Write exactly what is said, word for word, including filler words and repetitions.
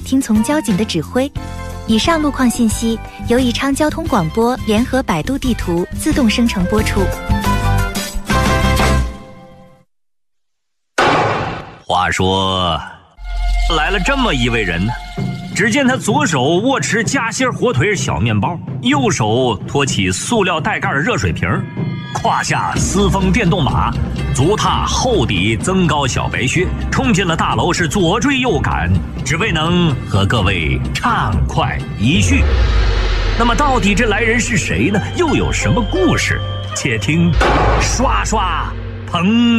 听从交警的指挥。以上路况信息由宜昌交通广播联合百度地图自动生成播出。 话说，来了这么一位人呢，只见他左手握持夹心火腿小面包，右手托起塑料带盖的热水瓶，胯下私风电动马，足踏厚底增高小白靴，冲进了大楼，是左追右赶，只为能和各位畅快一叙。那么到底这来人是谁呢？又有什么故事？且听刷刷朋